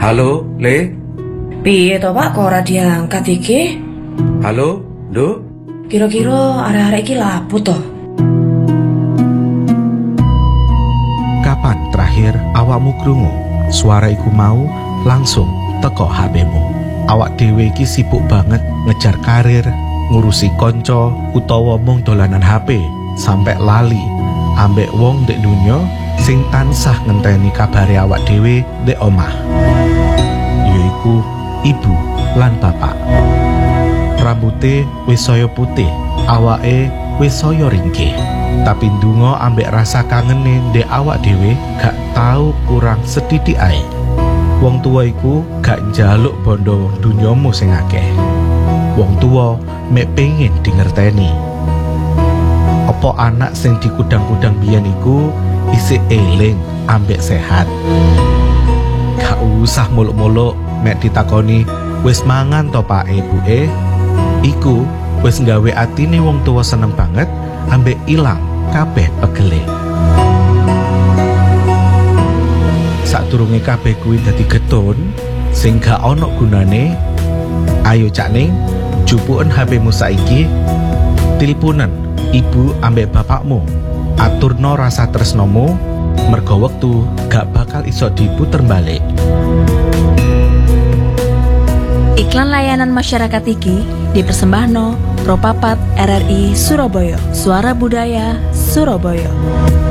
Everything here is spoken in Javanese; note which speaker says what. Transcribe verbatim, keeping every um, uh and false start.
Speaker 1: Halo, Le?
Speaker 2: Piye to Pak, kok ora diangkat iki?
Speaker 1: Halo, Nduk?
Speaker 2: Kira-kira arek-arek iki lapo to?
Speaker 3: Kapan terakhir awakmu krungu suara iku mau langsung teko H P-mu? Awak dhewe iki sibuk banget ngejar karir, ngurusi konco utawa mung dolanan H P, sampai lali ambek wong ndek dunya sing tansah ngenteni kabare awak dhewe ndek omah. Yaiku ibu lan bapak. Rambute wis saya putih, awake wis saya ringkih. Tapi ndonga ambek rasa kangene ndek awak dhewe gak tau kurang sedidik ae. Wong tua iku gak njaluk bondo dunyamu sing akeh. Wong tua mek pengen dingerteni. Apa anak sing dikudang-kudang biyen iku isih eling ambek sehat. Gak usah muluk-muluk mek ditakoni wis mangan to Pak Ibuke. Iku wis nggawe atine wong tua seneng banget ambek ilang kabeh pegele. Sadurunge kabeh kuwi dadi getun sing gak ana gunane, ayo Cak Ning, jupuken H P-mu saiki, tilpunen ibu ambek bapakmu, aturno rasa tresnomu, mergo wektu gak bakal iso diputer balik.
Speaker 4: Iklan layanan masyarakat iki dipersembahno Propapat R R I Surabaya, Suara Budaya Surabaya.